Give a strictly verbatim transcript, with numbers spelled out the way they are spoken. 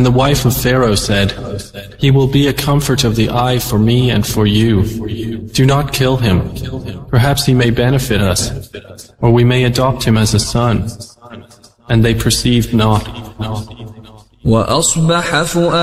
And the wife of Pharaoh said, "He will be a comfort of the eye for me and for you. Do not kill him. Perhaps he may benefit us, or we may adopt him as a son." And they perceived not. وأصبح فؤاد